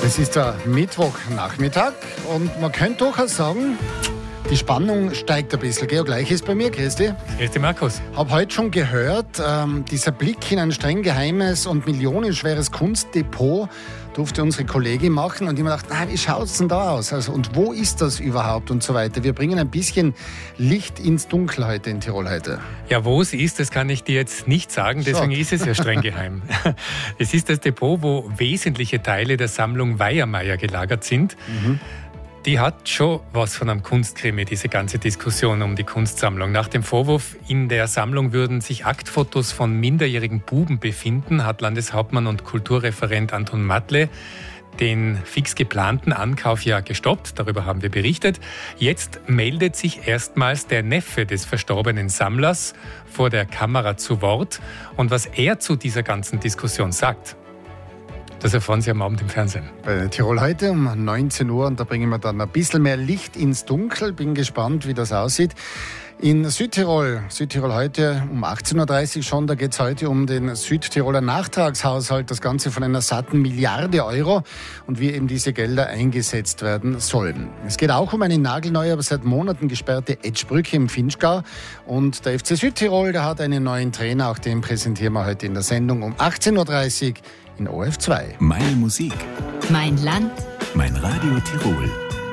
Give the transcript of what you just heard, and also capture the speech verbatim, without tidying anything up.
Es ist der Mittwochnachmittag und man könnte durchaus sagen, die Spannung steigt ein bisschen. Georg Leich ist bei mir, Christi. Christi Markus. Habe heute schon gehört, ähm, dieser Blick in ein streng geheimes und millionenschweres Kunstdepot durfte unsere Kollegin machen. Und ich habe mir gedacht, na, wie schaut es denn da aus? Also, und wo ist das überhaupt und so weiter? Wir bringen ein bisschen Licht ins Dunkel heute in Tirol heute. Ja, wo es ist, das kann ich dir jetzt nicht sagen, deswegen so. Ist es ja streng geheim. Es ist das Depot, wo wesentliche Teile der Sammlung Weiermeier gelagert sind. Mhm. Die hat schon was von einem Kunstkrimi, diese ganze Diskussion um die Kunstsammlung. Nach dem Vorwurf, in der Sammlung würden sich Aktfotos von minderjährigen Buben befinden, hat Landeshauptmann und Kulturreferent Anton Matle den fix geplanten Ankauf ja gestoppt. Darüber haben wir berichtet. Jetzt meldet sich erstmals der Neffe des verstorbenen Sammlers vor der Kamera zu Wort. Und was er zu dieser ganzen Diskussion sagt, das erfahren Sie am Abend im Fernsehen. Bei Tirol heute um neunzehn Uhr und da bringen wir dann ein bisschen mehr Licht ins Dunkel. Bin gespannt, wie das aussieht. In Südtirol, Südtirol heute um achtzehn Uhr dreißig schon, da geht es heute um den Südtiroler Nachtragshaushalt, das Ganze von einer satten Milliarde Euro und wie eben diese Gelder eingesetzt werden sollen. Es geht auch um eine nagelneue, aber seit Monaten gesperrte Etschbrücke im Vinschgau und der F C Südtirol, der hat einen neuen Trainer, auch den präsentieren wir heute in der Sendung um achtzehn Uhr dreißig in O R F zwei. Meine Musik. Mein Land. Mein Radio Tirol.